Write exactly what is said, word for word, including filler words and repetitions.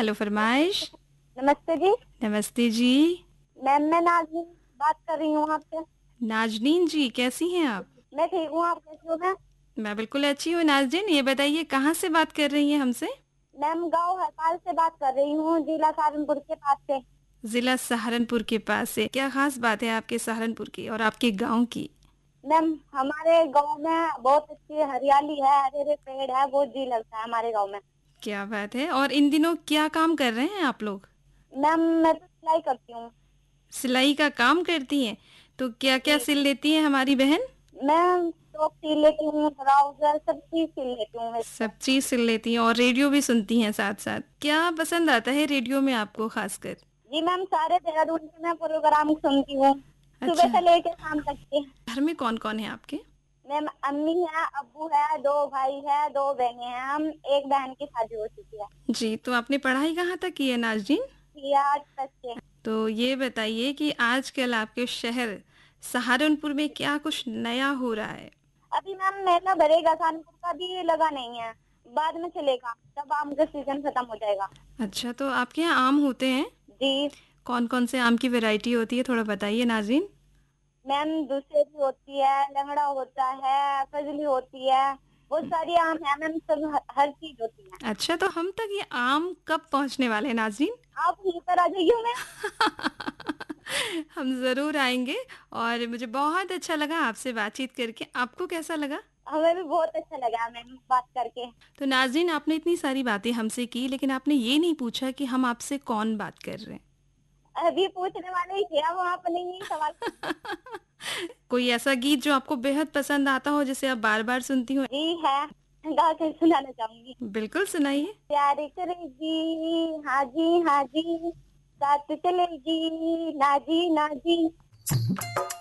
Hello फरमाइश। नमस्ते जी। नमस्ते जी। मैम मैं नाज़नीन बात कर रही हूँ आपसे। नाजनीन जी, कैसी हैं आप? मैं ठीक हूँ, आप कैसी हो मैम? मैं बिल्कुल अच्छी हूँ नाजनीन। ये बताइए कहाँ से बात कर रही हैं हमसे? मैम गाँव हरपाल से बात कर रही हूँ, जिला सहारनपुर के पास से। जिला सहारनपुर के पास से। क्या खास बात है आपके सहारनपुर की और आपके गांव की? मैम हमारे गाँव में बहुत अच्छी हरियाली है, हरे हरे पेड़ है, बहुत जी लगता है हमारे गाँव में। क्या बात है। और इन दिनों क्या काम कर रहे हैं आप लोग? मैम मैं तो सिलाई करती हूँ। सिलाई का काम करती हैं? तो क्या क्या जी सिल लेती हैं हमारी बहन? मैं टॉप सिल लेती हूँ, ट्राउजर सब चीज सिल लेती हूँ वैसे तो। सब चीज सिल लेती हैं और रेडियो भी सुनती हैं साथ साथ। क्या पसंद आता है रेडियो में आपको खासकर? जी मैम सारे देहरादून के मैं प्रोग्राम सुनती हूँ, सुबह अच्छा। से लेकर शाम तक के। घर में कौन कौन है आपके? मैम अम्मी है, अब्बू है, दो भाई है, दो बहनें हैं, हम एक बहन की शादी हो चुकी है। जी, तो आपने पढ़ाई कहाँ तक की है नाज़रीन? ये आठ तक के। तो ये बताइए कि आजकल आपके शहर सहारनपुर में क्या कुछ नया हो रहा है? अभी मैम मेला भरेगा, कानपुर का भी लगा नहीं है, बाद में चलेगा जब आम का सीजन खत्म हो जाएगा। अच्छा, तो आपके यहाँ आम होते हैं? जी कौन कौन से आम की वैरायटी होती है, थोड़ा बताइए नाज़रीन। मैम दूसरी होती है, लंगड़ा होता है, फजली होती है, बहुत सारी आम है मैम, सब हर, हर चीज होती है। अच्छा, तो हम तक ये आम कब पहुँचने वाले हैं नाज़रीन? आप यहीं पर आ जाइए मैम। हम ज़रूर आएँगे। और मुझे बहुत अच्छा लगा आपसे बातचीत करके। आपको कैसा लगा? हमें भी बहुत अच्छा लगा मैम बात करके। तो नाज़रीन, आपने इतनी सारी बातें हमसे की, लेकिन आपने ये नहीं पूछा कि हम आपसे कौन बात कर रहे हैं। अभी पूछने वाले ही थे, अब आपने ही सवाल कर दिया। कोई ऐसा गीत जो आपको बेहद पसंद आता हो, जिसे आप बार-बार सुनती हो? जी है, गा के सुनाना चाहूंगी। बिल्कुल सुनाइए। प्यार करेगी हाँ जी हाँ जी, साथ चलेगी ना जी ना जी।